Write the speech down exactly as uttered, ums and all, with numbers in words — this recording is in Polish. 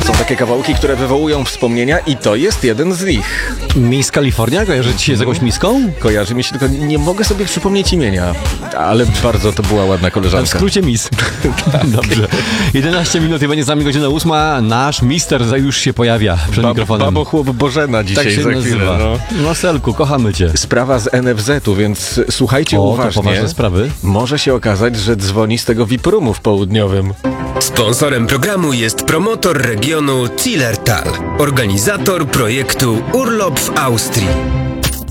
Są takie kawałki, które wywołują wspomnienia i to jest jeden z nich. Miss Kalifornia? Kojarzy ci się z jakąś miską? Kojarzy mi się, tylko nie mogę sobie przypomnieć imienia, ale bardzo to była ładna koleżanka. W skrócie Miss. Dobrze. jedenaście minut i będzie z nami godzina ósma. Nasz mister już się pojawia przed Bab- mikrofonem. Babochłop Bożena dzisiaj tak się za nazywa. chwilę. No. no Selku, kochamy cię. Sprawa z N F Z-u, więc słuchajcie O, to uważnie. poważne sprawy. Może się okazać, że dzwoni z tego V I P Roomu w południowym. Sponsorem programu jest promotor regionu Zillertal, organizator projektu Urlop w Austrii.